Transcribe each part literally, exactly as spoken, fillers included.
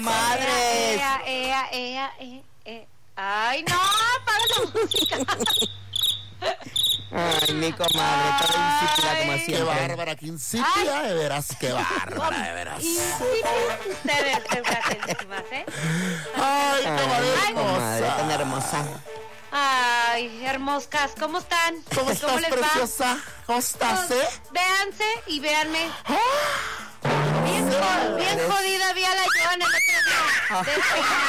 Madres. Ea, ea, ea, ea, ea. Ay, no, apaga la música. Ay, mi comadre, toda insípida como Qué siempre. bárbara, qué insípida, de veras, qué bárbara, de veras. Y sí, ustedes, desgraciadísimas, ¿eh? Ay, comadre Ay, comadre, tan hermosa. hermosa. Ay, hermoscas, ¿cómo están? ¿Cómo estás, les preciosa? ¿Cómo estás, va? eh? Véanse y véanme. ¡Ah! Bien, jo- bien eres- jodida vi a la Joana el otro día.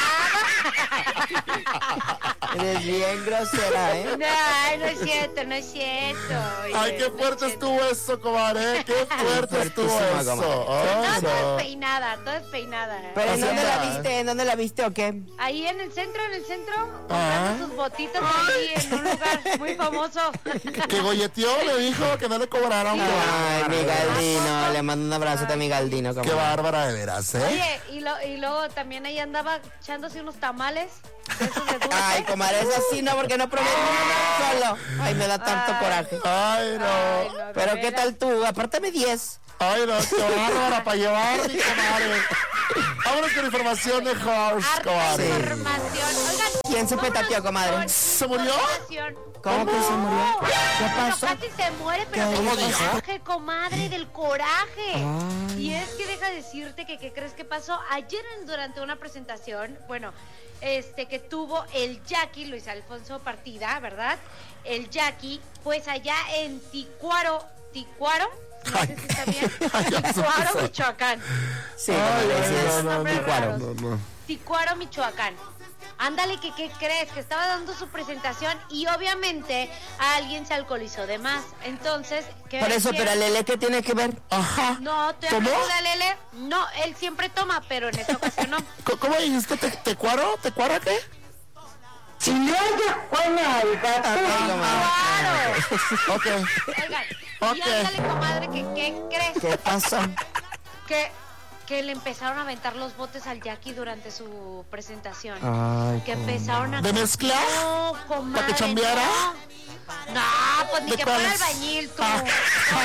Despeinada. Eres bien grosera, ¿eh? Ay, no es cierto, no es cierto. Oye, Ay, qué no fuerte es cierto. estuvo eso, comadre. Qué fuerte estuvo Fuertísima, eso. comadre. Ay, No, toda no. despeinada, toda despeinada. ¿eh? ¿Pero en O sea, dónde la viste? ¿En dónde la viste o qué? Ahí en el centro, en el centro, Ah. comprando sus botitas ahí en un lugar muy famoso. Que golleteó, le dijo que no le cobraron. Qué Ay, mi bárbara. Galdino, le mando un abrazo a mi Galdino, Qué comadre. bárbara de veras, ¿eh? Oye, y, lo, y luego también ahí andaba echándose unos tamales. De esos de dulce. Ay, comadre, es así, no, porque no probé ni uno solo. Ay, me da tanto Ay. coraje. Ay, no. Ay, no, de Pero, ¿qué veras. tal tú? Apártame diez. Ay, no, qué bárbara para llevar, mi comadre. Vámonos con información de Horse, Harta comadre. información. Oigan, ¿Quién se vámonos petateó, comadre? con ¿Se murió? información. ¿Cómo que se murió? ¿Qué Bueno, pasó? casi se muere, pero ¿Qué del pasó? coraje, comadre, del coraje. Ay. Y es que deja decirte que, ¿qué crees que pasó? Ayer en- durante una presentación, bueno, este que tuvo el Jackie, Luis Alfonso Partida, ¿verdad? El Jackie, pues allá en Ticuaro, Ticuaro, no sé si está bien, Ay, ya se Ticuaro, empezó. Michoacán. Sí, Ay, comadre, ay, sí no, es no, no, Ticuaro. no, no. Ticuaro, Michoacán. Ándale, que qué crees, que estaba dando su presentación y obviamente a alguien se alcoholizó de más. Entonces, ¿qué Por eso, hicieron? pero Lele, ¿qué tiene que ver? Ajá. No, te ¿Tomó? hablo de Lele. No, él siempre toma, pero en esta ocasión no. Co- ¿Cómo dijiste? ¿Te, te cuaro? ¿Te cuara qué? Si no ella pone al gato. Ay, comadre. ¡Claro! Ok. Oigan, Ok. y ándale, comadre, que ¿qué crees? ¿Qué pasó? Que, que le empezaron a aventar los botes al Jackie durante su presentación. Ay, que empezaron a... ¿De mezcla? No, comadre, ¿Para que chambeara? No, no pues ni ¿De que fuera cuáles? albañil, tú. Ah, ay,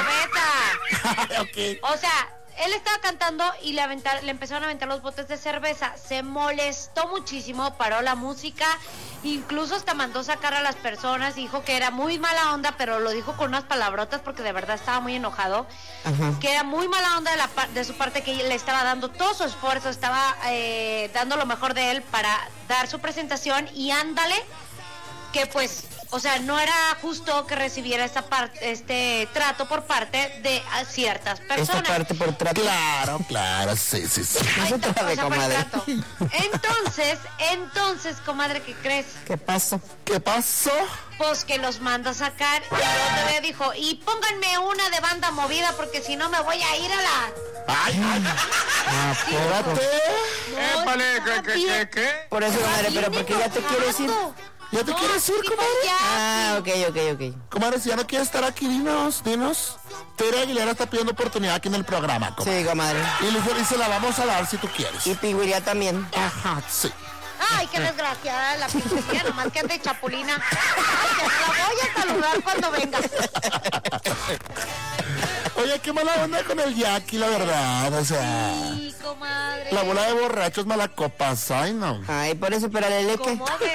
No, perdón. Ok. O sea, él estaba cantando y le, aventar, le empezaron a aventar los botes de cerveza. Se molestó muchísimo, paró la música, incluso hasta mandó sacar a las personas. Dijo que era muy mala onda, pero lo dijo con unas palabrotas porque de verdad estaba muy enojado. Ajá. Que era muy mala onda de, la, par- de su parte, que le estaba dando todo su esfuerzo, estaba eh, dando lo mejor de él para dar su presentación. Y ándale, que pues... O sea, no era justo que recibiera esta parte, este trato por parte de a ciertas Esta personas. parte por trato. Claro, claro, sí, sí, sí. Ahí Eso está, te la o de sea, por el comadre. trato. Entonces, entonces, comadre, ¿qué crees? ¿Qué pasó? ¿Qué pasó? Pues que los manda a sacar y luego todavía dijo, y pónganme una de banda movida porque si no me voy a ir a la... Ay, ay, Ah, espérate. No, Épale, estaba ¿qué, qué, bien- qué, qué? Por eso, comadre, pero bien porque ya te quieres ir. enojado. ¿Ya te No, quieres ir, tipo comadre? ya. Ah, ok, ok, ok. Comadre, si ya no quieres estar aquí, dinos, dinos. Tere Aguilera está pidiendo oportunidad aquí en el programa, comadre. Sí, comadre. Y Luis Feliz se la vamos a dar si tú quieres. Y Piguiría también. Ajá, sí. Ay, qué desgraciada la pinche, nomás que ande chapulina. Ay, que no la voy a saludar cuando venga. Oye, qué mala onda con el Jackie, la verdad. O sea, Sí, comadre. la bola de borrachos malacopas. Ay, no. Ay, por eso, pero Lele, ¿qué? ¿Cómo ves?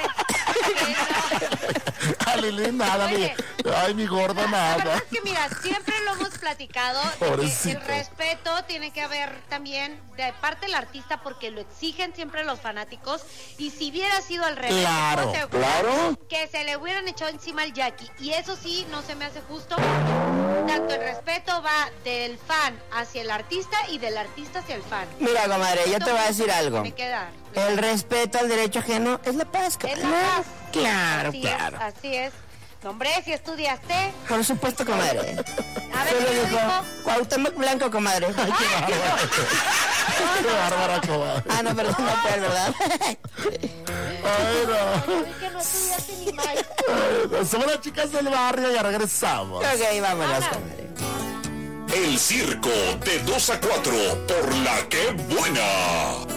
A Lili nada, mi, Oye. ay, mi gorda La verdad nada. es que mira, siempre lo hemos platicado de que Pobrecito. el respeto tiene que haber también de parte del artista porque lo exigen siempre los fanáticos y si hubiera sido al revés, Claro, te puedo asegurar que se le hubieran echado encima al Jackie y eso sí no se me hace justo. Tanto el respeto va del fan hacia el artista y del artista hacia el fan. Mira, comadre, yo te voy a decir algo. Tiene que dar. El respeto al derecho ajeno es la paz, Es la comadre. paz. Claro, Así claro. es, así es. No, hombre, si estudiaste. Por supuesto, comadre. A ver, Solo ¿qué dijo dijo? Cuauhtémoc Blanco, comadre. Qué bárbara. Qué bárbara, comadre. Ah, no, perdón, no fue, ¿verdad? Ay, no. Oye, que no estudiaste ni más. Ay, no. Somos las chicas del barrio y ya regresamos. Ok, vámonos, Ana. comadre. El circo de dos a cuatro por la que buena.